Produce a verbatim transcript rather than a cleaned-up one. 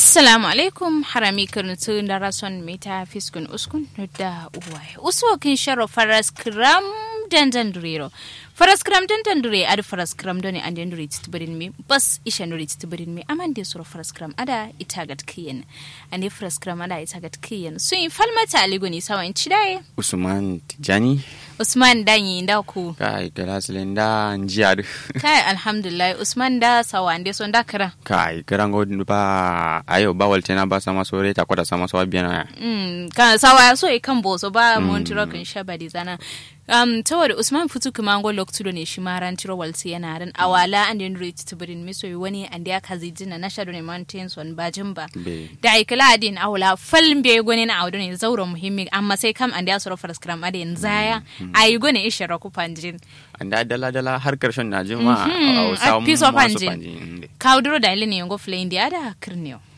Assalamu alaikum harami karnutu da rason meta fiskun uskun da uwaye. Uso kin sharo faras kram dandan durero. Faras kram dandan dure ad faras kram doni and dure titbirin mi bas isha nure titbirin mi amande suro faras kram ada itagat kiyen. Ane faras kram ada itagat kiyen. So in falmata aligoni sawa in chidaye. Usman Tijani. Usman danyi nda ku. Kai galaslen da njiyar. Kai alhamdulillah Usman da sawa ande so nda kara. Kai garango ba ayo ba waltena ba sama sore ta kwada sama sawa biyana. Mm kan sawa so e kan boso ba montiro kan shabadi zana. Um tawar Usman futu kuma ngo loktudo ne shi maran tiro walsi yana ran awala and den rate to brin miso wani and ya kazijina na shadow ne mountains on bajin ba da ikla adin awala falin be gone na awdo ne zauro muhimmi amma sai kam and ya soro faras kram adin zaya ayi gone ishara ku panjin anda dala dala har karshen najin ma a samu masu panjin kaudro da ile ne ngo flame dia da kirniyo